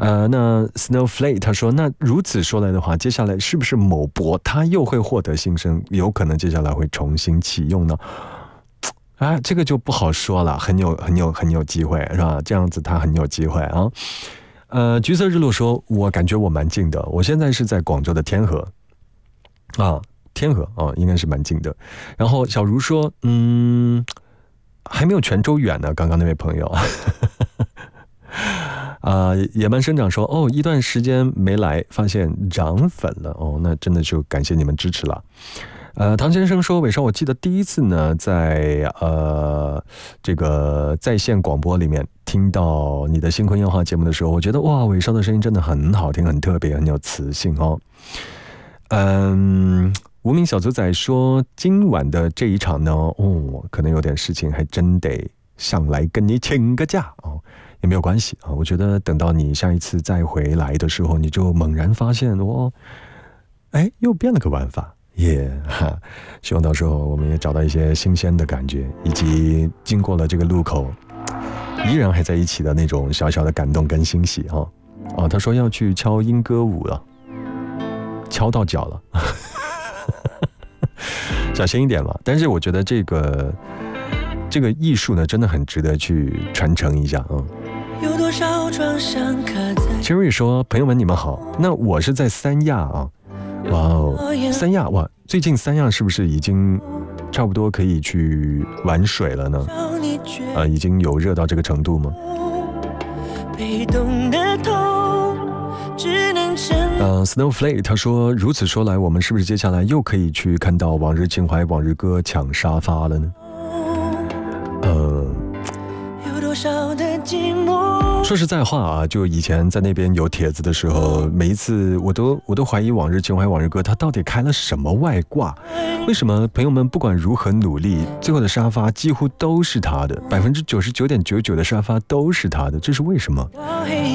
那 Snowflake 他说，那如此说来的话，接下来是不是某博他又会获得新生，有可能接下来会重新启用呢？这个就不好说了，很有机会，是吧？这样子他很有机会啊。橘色日落说，我感觉我蛮近的，我现在是在广州的天河天河应该是蛮近的。然后小茹说，还没有泉州远呢，刚刚那位朋友。野蛮生长说，一段时间没来，发现涨粉了那真的就感谢你们支持了。唐先生说，伟少，我记得第一次呢，在这个在线广播里面听到你的星空烟花节目的时候，我觉得哇，伟少的声音真的很好听，很特别，很有磁性无名小卒仔说，今晚的这一场呢，可能有点事情，还真得上来跟你请个假也没有关系我觉得等到你下一次再回来的时候，你就猛然发现又变了个玩法。希望到时候我们也找到一些新鲜的感觉，以及经过了这个路口依然还在一起的那种小小的感动跟欣喜他说要去敲莺歌舞了，敲到脚了。小心一点嘛。但是我觉得这个艺术呢，真的很值得去传承一下有多少创伤刻在。 Cherry 说，朋友们你们好，那我是在三亚三亚最近三亚是不是已经差不多可以去玩水了呢？已经有热到这个程度吗？ 被动的痛只能 Snowflake 他说，如此说来，我们是不是接下来又可以去看到往日情怀往日歌抢沙发了呢？ 有多少的寂寞。 说实在话就以前在那边有帖子的时候，每一次我都怀疑往日情怀往日歌它到底开了什么外挂，为什么朋友们不管如何努力，最后的沙发几乎都是他的，99.99%的沙发都是他的，这是为什么？